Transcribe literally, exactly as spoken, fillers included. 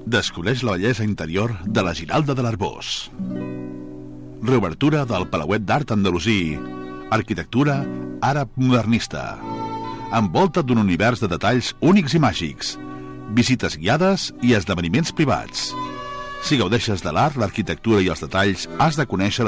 Descobreix la bellesa interior de la Giralda de l'Arboç. Reobertura del Palauet d'Art Andalusí. Arquitectura àrab modernista. Envolta't d'un univers de detalls únics i màgics. Visites guiades i esdeveniments privats. Si gaudeixes de l'art, l'arquitectura i els detalls, has de conèixer